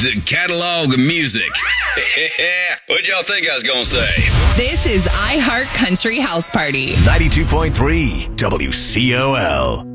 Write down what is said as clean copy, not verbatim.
The catalog of music. What'd y'all think I was gonna say? This is iHeart Country House Party. 92.3 WCOL.